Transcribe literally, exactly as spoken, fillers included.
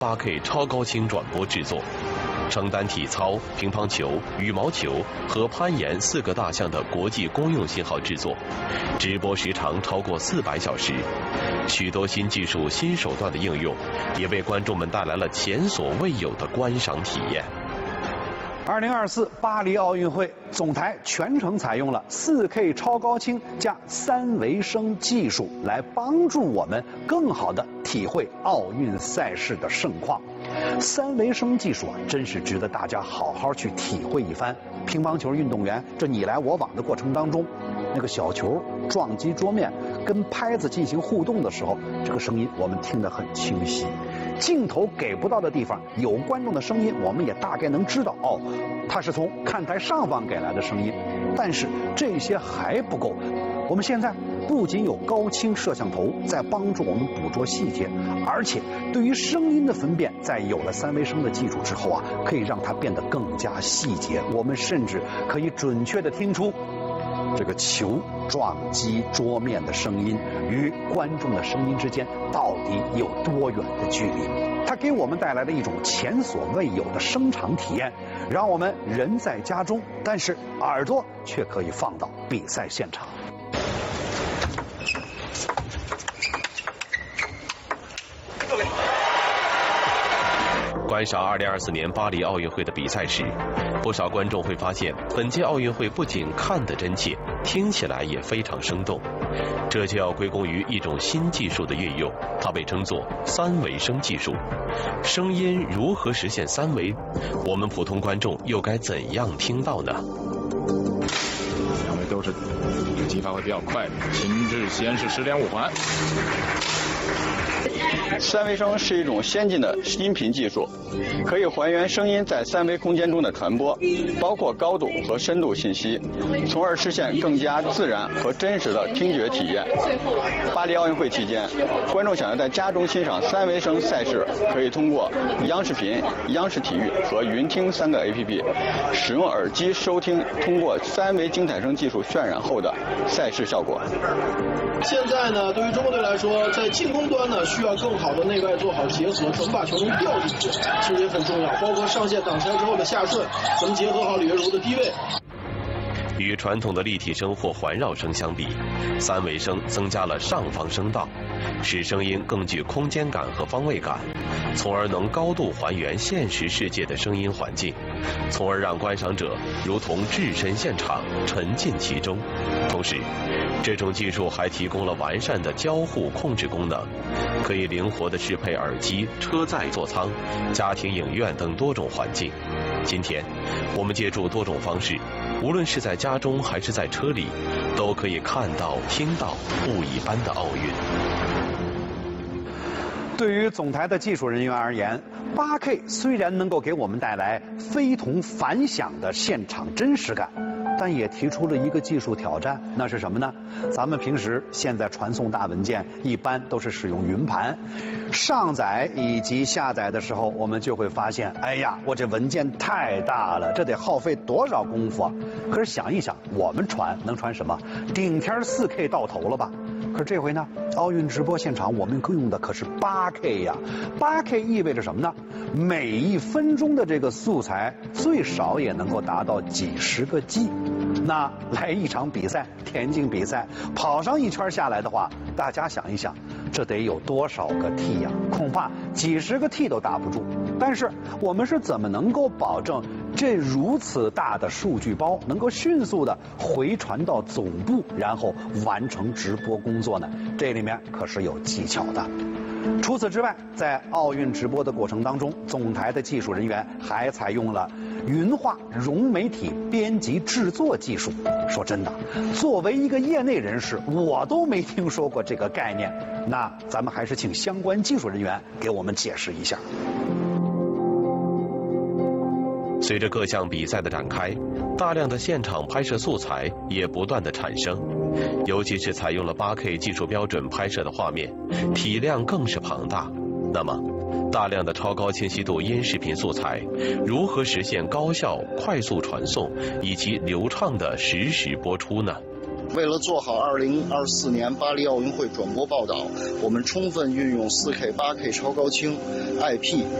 八 K 超高清转播制作，承担体操、乒乓球、羽毛球和攀岩四个大项的国际公用信号制作，直播时长超过四百小时。许多新技术、新手段的应用，也为观众们带来了前所未有的观赏体验。 二零二四巴黎奥运会总台全程采用了 四 K 超高清加三维声技术，来帮助我们更好地体会奥运赛事的盛况。三维声技术啊，真是值得大家好好去体会一番。乒乓球运动员这你来我往的过程当中，那个小球撞击桌面，跟拍子进行互动的时候，这个声音我们听得很清晰。镜头给不到的地方，有观众的声音，我们也大概能知道哦，它是从看台上方给来的声音。但是这些还不够，我们现在不仅有高清摄像头在帮助我们捕捉细节，而且对于声音的分辨，在有了三维声的技术之后啊，可以让它变得更加细节。我们甚至可以准确地听出这个球撞击桌面的声音与观众的声音之间到底有多远的距离。它给我们带来了一种前所未有的声场体验，让我们人在家中，但是耳朵却可以放到比赛现场。 观赏二零二四年巴黎奥运会的比赛时，不少观众会发现，本届奥运会不仅看得真切，听起来也非常生动。这就要归功于一种新技术的运用，它被称作三维声技术。声音如何实现三维？我们普通观众又该怎样听到呢？ 两位都是击发会比较快的，秦志先是十点五环。 三维声是一种先进的音频技术，可以还原声音在三维空间中的传播，包括高度和深度信息，从而实现更加自然和真实的听觉体验。巴黎奥运会期间，观众想要在家中欣赏三维声赛事，可以通过央视频、央视体育和云听三个 A P P， 使用耳机收听通过三维精彩声技术渲染后的赛事效果。 现在呢，对于中国队来说，在进攻端呢，需要更好的内外做好结合，怎么把球能调进去，其实也很重要。包括上线挡拆之后的下顺，怎么结合好李月如的低位。 与传统的立体声或环绕声相比，三维声增加了上方声道，使声音更具空间感和方位感，从而能高度还原现实世界的声音环境，从而让观赏者如同置身现场，沉浸其中。同时，这种技术还提供了完善的交互控制功能，可以灵活地适配耳机、车载座舱、家庭影院等多种环境。今天，我们借助多种方式，无论是在家中还是在车里，都可以看到、听到不一般的奥运。 对于总台的技术人员而言， 八 K 虽然能够给我们带来非同凡响的现场真实感，但也提出了一个技术挑战，那是什么呢？咱们平时现在传送大文件一般都是使用云盘，上载以及下载的时候，我们就会发现，哎呀，我这文件太大了，这得耗费多少功夫啊！可是想一想，我们传能传什么？顶天 四 K 到头了吧？可是这回呢，奥运直播现场我们用的可是 八 K 呀， 八 K 意味着什么呢？每一分钟的这个素材最少也能够达到几十个 G。 那来一场比赛，田径比赛，跑上一圈下来的话，大家想一想，这得有多少个 T 呀？恐怕几十个 T 都打不住。但是我们是怎么能够保证这如此大的数据包能够迅速的回传到总部，然后完成直播工作呢？这里面可是有技巧的。除此之外，在奥运直播的过程当中，总台的技术人员还采用了云化融媒体编辑制作技术。说真的，作为一个业内人士，我都没听说过这个概念。那咱们还是请相关技术人员给我们解释一下。 随着各项比赛的展开，大量的现场拍摄素材也不断的产生，尤其是采用了 八 K 技术标准拍摄的画面，体量更是庞大。那么，大量的超高清晰度音视频素材如何实现高效、快速传送以及流畅的实时播出呢？ 为了做好二零二四年巴黎奥运会转播报道，我们充分运用 四K、八K 超高清、I P